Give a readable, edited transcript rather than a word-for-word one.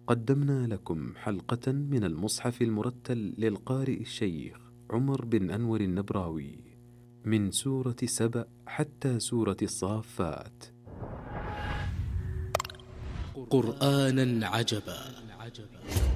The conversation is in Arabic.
قدمنا لكم حلقة من المصحف المرتل للقارئ الشيخ عمر بن أنور النبراوي من سورة سبأ حتى سورة الصافات. قرآنا عجبا